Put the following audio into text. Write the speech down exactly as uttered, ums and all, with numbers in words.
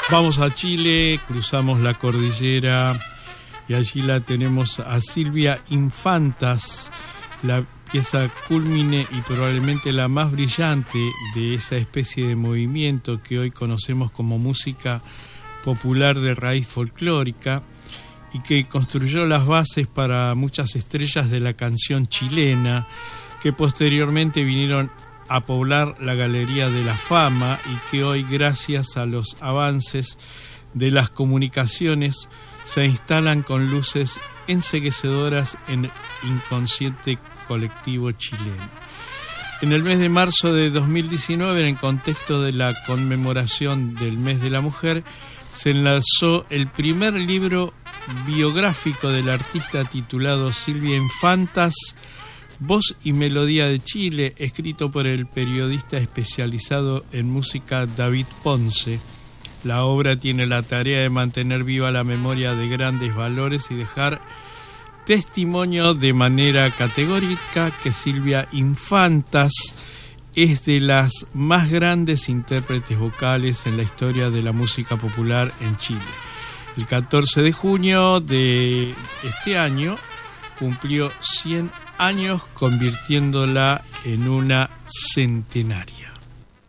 Vamos a Chile, cruzamos la cordillera y allí la tenemos a Silvia Infantas, la pieza cúlmine y probablemente la más brillante de esa especie de movimiento que hoy conocemos como música popular de raíz folclórica y que construyó las bases para muchas estrellas de la canción chilena que posteriormente vinieron a poblar la Galería de la Fama y que hoy, gracias a los avances de las comunicaciones, se instalan con luces enceguecedoras en el inconsciente colectivo chileno. En el mes de marzo de dos mil diecinueve, en el contexto de la conmemoración del Mes de la Mujer, se lanzó el primer libro biográfico del artista titulado Silvia Infantas, Voz y Melodía de Chile, escrito por el periodista especializado en música David Ponce. La obra tiene la tarea de mantener viva la memoria de grandes valores y dejar testimonio de manera categórica que Silvia Infantas es de las más grandes intérpretes vocales en la historia de la música popular en Chile. El catorce de junio de este año cumplió cien años, convirtiéndola en una centenaria.